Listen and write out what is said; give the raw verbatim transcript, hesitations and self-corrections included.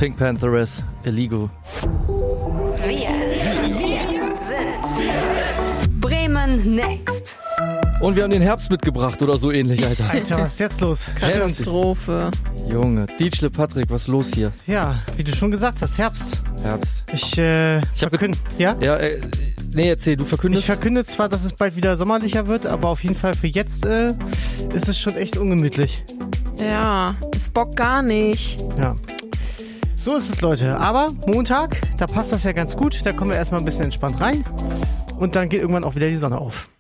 Pink Pantheress, Illegal. Wir, wir sind Bremen Next. Und wir haben den Herbst mitgebracht oder so ähnlich, Alter. Alter, was ist jetzt los? Katastrophe. Junge, Dietschle Patrick, was ist los hier? Ja, wie du schon gesagt hast, Herbst. Herbst. Ich, äh, Ich hab verkünde, ja? Ja, äh, nee, erzähl, du verkündest. Ich verkünde zwar, dass es bald wieder sommerlicher wird, aber auf jeden Fall für jetzt äh, ist es schon echt ungemütlich. Ja, es bockt gar nicht. Ja. So ist es, Leute. Aber Montag, da passt das ja ganz gut. Da kommen wir erstmal ein bisschen entspannt rein. Und dann geht irgendwann auch wieder die Sonne auf.